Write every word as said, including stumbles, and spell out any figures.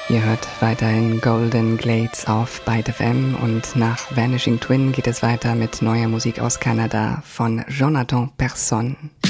Ihr hört weiterhin Golden Glades auf Byte F M und nach Vanishing Twin geht es weiter mit neuer Musik aus Kanada von Jonathan Persson.